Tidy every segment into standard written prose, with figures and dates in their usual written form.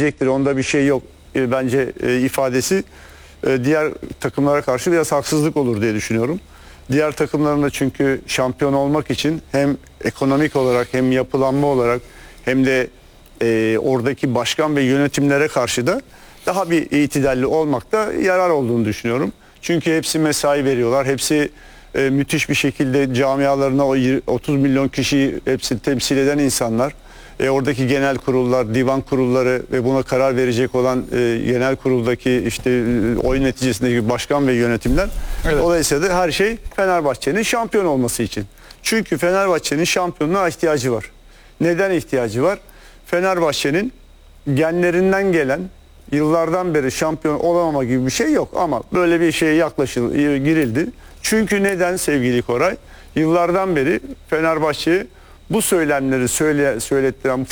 edecektir. Onda bir şey yok bence ifadesi diğer takımlara karşı biraz haksızlık olur diye düşünüyorum. Diğer takımların da çünkü şampiyon olmak için hem ekonomik olarak hem yapılanma olarak hem de oradaki başkan ve yönetimlere karşı da daha bir itidalli olmakta yarar olduğunu düşünüyorum. Çünkü hepsi mesai veriyorlar. Hepsi müthiş bir şekilde camialarına o 30 milyon kişiyi hepsi temsil eden insanlar. Oradaki genel kurullar, divan kurulları ve buna karar verecek olan genel kuruldaki işte oy neticesindeki başkan ve yönetimler. Evet. Dolayısıyla da her şey Fenerbahçe'nin şampiyon olması için. Çünkü Fenerbahçe'nin şampiyonluğa ihtiyacı var. Neden ihtiyacı var? Fenerbahçe'nin genlerinden gelen yıllardan beri şampiyon olamama gibi bir şey yok ama böyle bir şeye girildi. Çünkü neden sevgili Koray? Yıllardan beri Fenerbahçe'ye bu söylemleri söylettiren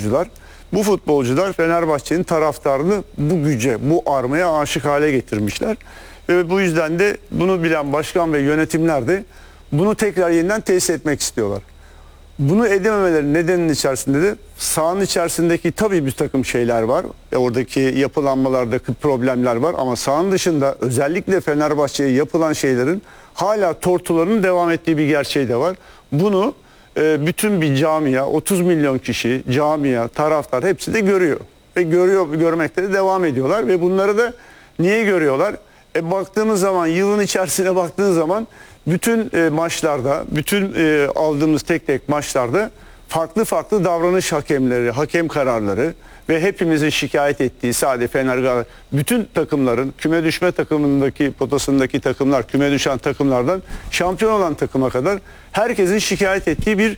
bu futbolcular Fenerbahçe'nin taraftarını bu güce, bu armaya aşık hale getirmişler. Ve bu yüzden de bunu bilen başkan ve yönetimler de bunu tekrar yeniden tesis etmek istiyorlar. Bunu edememeleri nedeninin içerisinde de sahanın içerisindeki tabii bir takım şeyler var. Oradaki yapılanmalardaki problemler var ama sahanın dışında özellikle Fenerbahçe'ye yapılan şeylerin hala tortularının devam ettiği bir gerçeği de var. Bunu bütün bir camia, 30 milyon kişi, camia, taraftar hepsi de görüyor. Ve görmekte de devam ediyorlar ve bunları da niye görüyorlar? Baktığımız zaman, yılın içerisine baktığınız zaman bütün maçlarda, bütün aldığımız tek tek maçlarda farklı davranış hakemleri, hakem kararları ve hepimizin şikayet ettiği sadece Fener, bütün takımların, küme düşme takımındaki potasındaki takımlar, küme düşen takımlardan şampiyon olan takıma kadar herkesin şikayet ettiği bir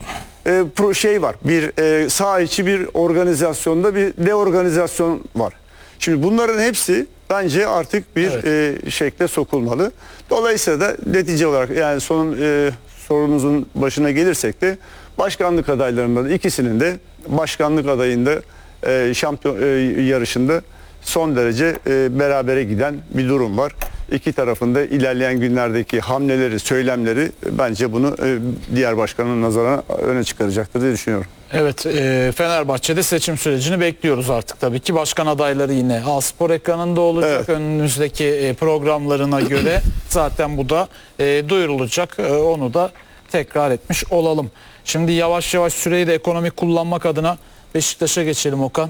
şey var. Bir saha içi bir organizasyonda bir deorganizasyon var. Şimdi bunların hepsi bence artık bir şekle sokulmalı. Dolayısıyla da netice olarak yani sorunuzun başına gelirsek de başkanlık adaylarından ikisinin de başkanlık adayında şampiyon yarışında son derece berabere giden bir durum var. İki tarafında ilerleyen günlerdeki hamleleri, söylemleri bence bunu diğer başkanın nazarına öne çıkaracaktır diye düşünüyorum. Evet, Fenerbahçe'de seçim sürecini bekliyoruz artık tabii ki. Başkan adayları yine A-Spor ekranında olacak. Evet. Önümüzdeki programlarına göre zaten bu da duyurulacak. Onu da tekrar etmiş olalım. Şimdi yavaş yavaş süreyi de ekonomik kullanmak adına Beşiktaş'a geçelim Okan.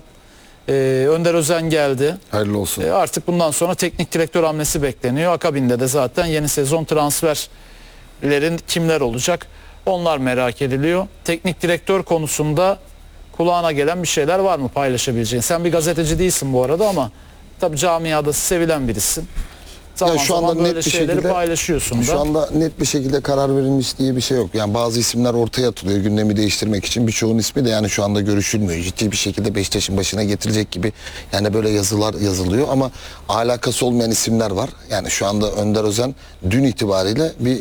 Önder Özen geldi. Hayırlı olsun. Artık bundan sonra teknik direktör hamlesi bekleniyor. Akabinde de zaten yeni sezon transferlerin kimler olacak? Onlar merak ediliyor. Teknik direktör konusunda kulağına gelen bir şeyler var mı paylaşabileceğin? Sen bir gazeteci değilsin bu arada ama tabii camiada sevilen birisin. Zaman şu anda zaman net böyle bir şeyleri şekilde paylaşıyorsun da. Şu anda net bir şekilde karar verilmiş diye bir şey yok. Yani bazı isimler ortaya atılıyor gündemi değiştirmek için. Birçoğunun ismi de yani şu anda görüşülmüyor. Ciddi bir şekilde Beşiktaş'ın başına getirecek gibi yani böyle yazılar yazılıyor ama alakası olmayan isimler var. Yani şu anda Önder Özen dün itibariyle bir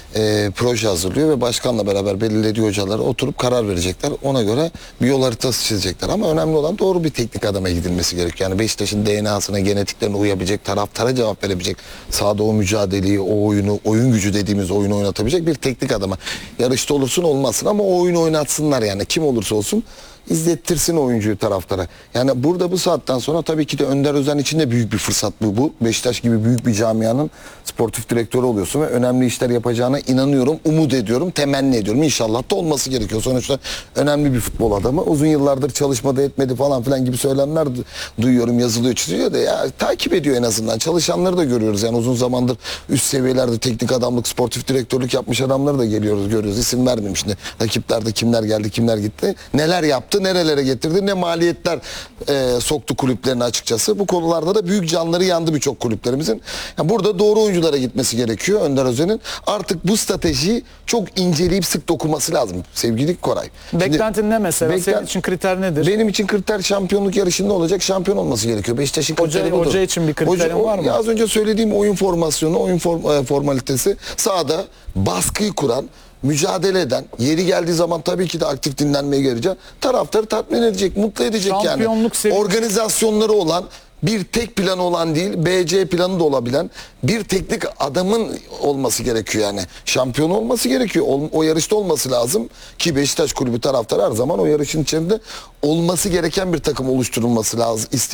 proje hazırlıyor ve başkanla beraber belirlediği hocalara oturup karar verecekler. Ona göre bir yol haritası çizecekler. Ama önemli olan doğru bir teknik adama gidilmesi gerekiyor. Yani Beşiktaş'ın DNA'sına, genetiklerine uyabilecek, taraftara cevap verebilecek, sahada o mücadeleyi, o oyunu, oyun gücü dediğimiz oyunu oynatabilecek bir teknik adama. Yarışta olursun olmasın ama o oyunu oynatsınlar yani. Kim olursa olsun izlettirsin oyuncuyu taraftara. Yani burada bu saatten sonra tabii ki de Önder Özen için de büyük bir fırsat bu. Beşiktaş gibi büyük bir camianın sportif direktörü oluyorsun ve önemli işler yapacağına inanıyorum, umut ediyorum, temenni ediyorum. İnşallah da olması gerekiyor. Sonuçta önemli bir futbol adamı. Uzun yıllardır çalışmadı etmedi falan filan gibi söylemler duyuyorum, yazılıyor, çiziyor da ya takip ediyor en azından. Çalışanları da görüyoruz. Yani uzun zamandır üst seviyelerde teknik adamlık, sportif direktörlük yapmış adamları da görüyoruz. İsim vermeyeyim şimdi. Rakiplerde kimler geldi, kimler gitti. Neler yaptı, nerelere getirdi, ne maliyetler soktu kulüplerine açıkçası. Bu konularda da büyük canları yandı birçok kulüplerimizin. Yani burada doğru oyunculara gitmesi gerekiyor Önder Özen'in. Artık bu stratejiyi çok inceleyip sık dokunması lazım sevgili Koray. Beklentin ne mesela? Senin için kriter nedir? Benim için kriter şampiyonluk yarışında olacak, şampiyon olması gerekiyor. Beşiktaş'ın kriteri budur. Hoca için bir kriterin var mı? Az önce söylediğim oyun formasyonu, oyun formalitesi, sahada baskıyı kuran, mücadele eden, yeri geldiği zaman tabii ki de aktif dinlenmeye gelecek. Taraftarı tatmin edecek, mutlu edecek yani. Organizasyonları olan, bir tek planı olan değil, BC planı da olabilen bir teknik adamın olması gerekiyor yani. Şampiyon olması gerekiyor. O yarışta olması lazım ki Beşiktaş kulübü taraftarı her zaman o yarışın içinde olması gereken bir takım oluşturulması lazım.